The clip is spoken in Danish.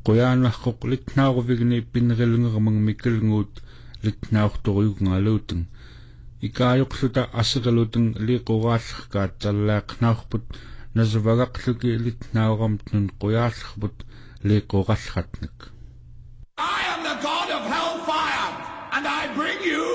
qoyaanarqoq litnaaruvigni pinnerilungeramang mikkelnguut litnaartoriugngaluuteng ikaajoqluta asseqaluteng liiquraallерkaat tallaaqnaarput nasavagaqluki litnaaramtnun qoyaallerput liiqurallratnek. I am the god of hellfire, and I bring you